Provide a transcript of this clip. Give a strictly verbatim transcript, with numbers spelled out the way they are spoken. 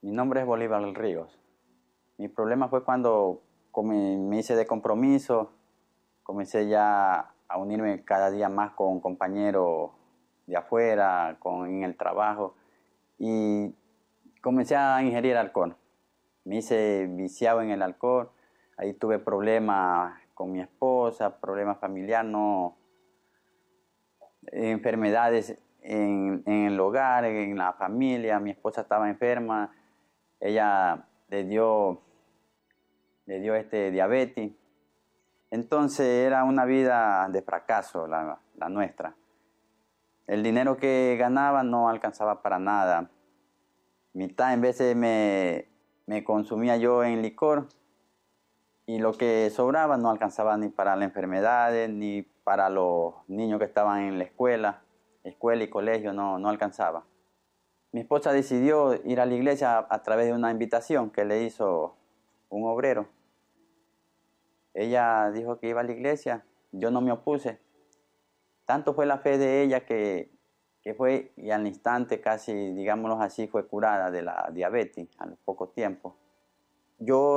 Mi nombre es Bolívar Ríos. Mi problema fue cuando me hice de compromiso, comencé ya a unirme cada día más con compañeros de afuera, con, en el trabajo, y comencé a ingerir alcohol. Me hice viciado en el alcohol, ahí tuve problemas con mi esposa, problemas familiares, no, enfermedades en, en el hogar, en la familia. Mi esposa estaba enferma, ella le dio, le dio este diabetes. Entonces era una vida de fracaso la, la nuestra. El dinero que ganaba no alcanzaba para nada. Mitad en veces me, me consumía yo en licor y lo que sobraba no alcanzaba ni para las enfermedades ni para los niños que estaban en la escuela. Escuela y colegio no, no alcanzaba. Mi esposa decidió ir a la iglesia a, a través de una invitación que le hizo un obrero. Ella dijo que iba a la iglesia, yo no me opuse. Tanto fue la fe de ella que, que fue y al instante casi, digámoslo así, fue curada de la diabetes a los pocos tiempos. Yo